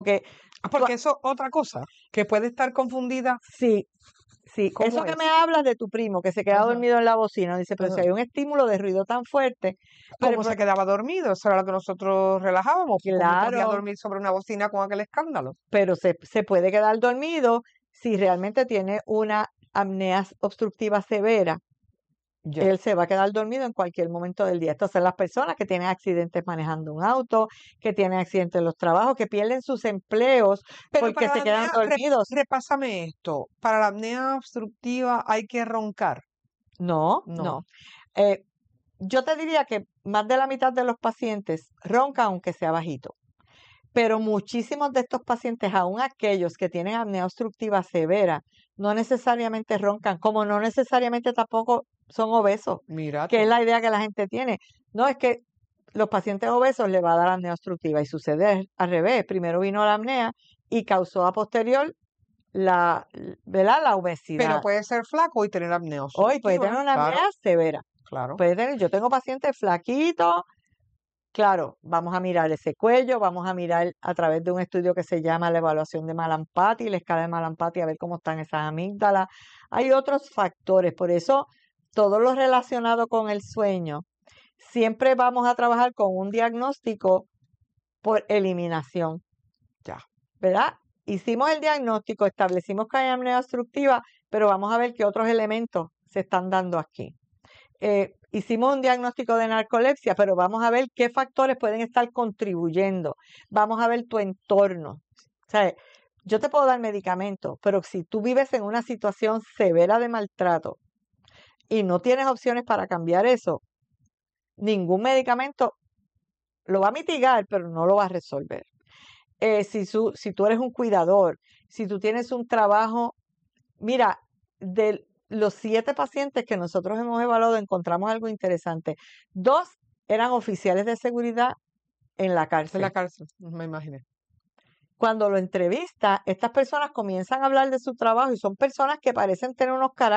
Porque Porque eso otra cosa, que puede estar confundida. sí, ¿Cómo eso que es? me hablas de tu primo que se queda Ajá, dormido en la bocina, dice, pero si ajá. hay un estímulo de ruido tan fuerte, pero ¿Cómo se quedaba dormido? Eso era lo que nosotros relajábamos. ¿Cómo podía claro, dormir sobre una bocina con aquel escándalo? pero se puede quedar dormido si realmente tiene una apnea obstructiva severa. Ya. Él se va a quedar dormido en cualquier momento del día. Entonces, las personas que tienen accidentes manejando un auto, que tienen accidentes en los trabajos, que pierden sus empleos Pero porque para la se quedan apnea, dormidos. repásame esto. Para la apnea obstructiva hay que roncar. No, No. no. Eh, yo te diría que más de la mitad de los pacientes roncan aunque sea bajito. Pero muchísimos de estos pacientes, aun aquellos que tienen apnea obstructiva severa, no necesariamente roncan, como no necesariamente tampoco son obesos, Mira que es tú. la idea que la gente tiene. No, es que los pacientes obesos le va a dar apnea obstructiva y sucede al revés. Primero vino la apnea y causó a posterior la, ¿verdad? La Pero obesidad. puede ser flaco y tener apnea Hoy puede obstructiva. tener una Claro, apnea severa. claro. Puede tener, yo tengo pacientes flaquitos. Claro, vamos a mirar ese cuello, vamos a mirar a través de un estudio que se llama la evaluación de Malampati, la escala de Malampati, a ver cómo están esas amígdalas. Hay otros factores, por eso todo lo relacionado con el sueño, siempre vamos a trabajar con un diagnóstico por eliminación, Ya. ¿verdad? Hicimos el diagnóstico, establecimos que hay apnea obstructiva, pero vamos a ver qué otros elementos se están dando aquí. Hicimos un diagnóstico de narcolepsia, pero vamos a ver qué factores pueden estar contribuyendo. Vamos a ver tu entorno. O sea, yo te puedo dar medicamentos, pero si tú vives en una situación severa de maltrato y no tienes opciones para cambiar eso, ningún medicamento lo va a mitigar, pero no lo va a resolver. Si tú eres un cuidador, si tú tienes un trabajo, mira, de los 7 pacientes que nosotros hemos evaluado, encontramos algo interesante. 2 eran oficiales de seguridad en la En la cárcel. cárcel, me imaginé. Cuando lo entrevista, estas personas comienzan a hablar de su trabajo y son personas que parecen tener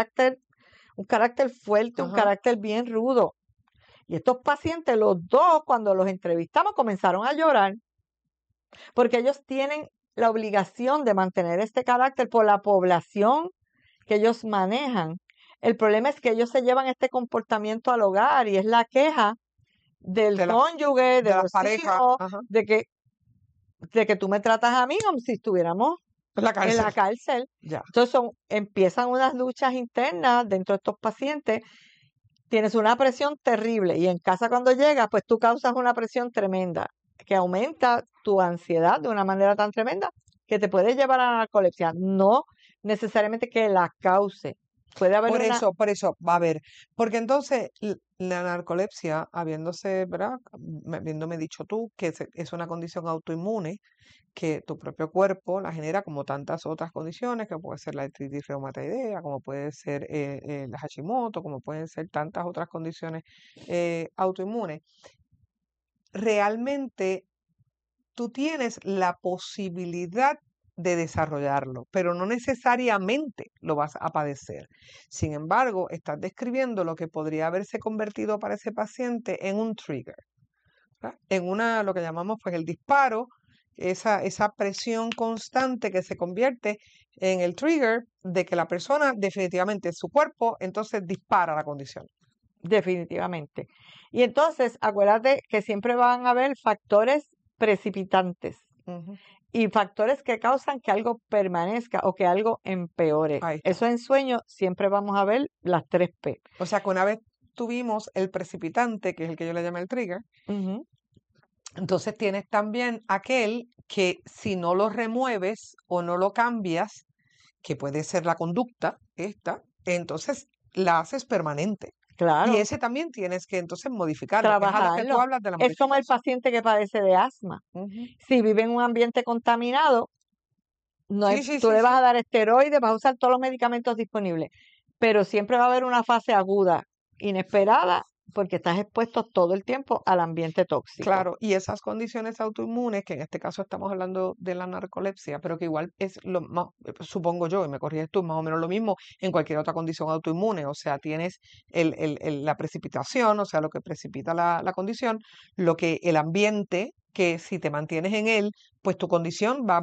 un carácter fuerte, un Ajá. carácter bien rudo. Y estos pacientes, los dos, cuando los entrevistamos, comenzaron a llorar porque ellos tienen la obligación de mantener este carácter por la población que ellos manejan. El problema es que ellos se llevan este comportamiento al hogar y es la queja del De las cónyuge, de de las los parejas, hijos, ajá. de que tú me tratas a mí como si estuviéramos En la en cárcel. la cárcel. Ya. Entonces empiezan unas luchas internas dentro de estos pacientes. Tienes una presión terrible y en casa cuando llegas, pues tú causas una presión tremenda que aumenta tu ansiedad de una manera tan tremenda que te puede llevar a la narcolepsia. No necesariamente que la cause. Puede haber una... Por eso, va a ver, porque entonces la narcolepsia, habiéndose, ¿verdad? Habiéndome dicho tú que es una condición autoinmune, que tu propio cuerpo la genera como tantas otras condiciones, que puede ser la artritis reumatoidea, como puede ser la Hashimoto, como pueden ser tantas otras condiciones autoinmunes. Realmente tú tienes la posibilidad de desarrollarlo, pero no necesariamente lo vas a padecer. Sin embargo, estás describiendo lo que podría haberse convertido para ese paciente en un trigger, ¿verdad? En lo que llamamos pues el disparo, esa presión constante que se convierte en el trigger de que la persona definitivamente su cuerpo entonces dispara la condición. Definitivamente. Y entonces, acuérdate que siempre van a haber factores precipitantes Ujú. y factores que causan que algo permanezca o que algo empeore. Ahí está. Eso en sueño siempre vamos a ver las 3 P. O sea que una vez tuvimos el precipitante, que es el que yo le llamo el trigger, Ujú. entonces tienes también aquel que si no lo remueves o no lo cambias, que puede ser la conducta esta, entonces la haces permanente. Y Claro, ese también tienes que entonces modificarlo, que es a lo que tú trabajarlo. hablas de la Es como el modificación. paciente que padece de asma. Ujú. Si vive en un ambiente contaminado, no hay, Sí, sí, tú sí, le vas sí. a dar esteroides, vas a usar todos los medicamentos disponibles, pero siempre va a haber una fase aguda, inesperada, porque estás expuesto todo el tiempo al ambiente tóxico. Claro, y esas condiciones autoinmunes, que en este caso estamos hablando de la narcolepsia, pero que igual es lo más, supongo yo, y me corriges tú, más o menos lo mismo en cualquier otra condición autoinmune, o sea, tienes la precipitación, o sea, lo que precipita la condición, lo que el ambiente, que si te mantienes en él, pues tu condición va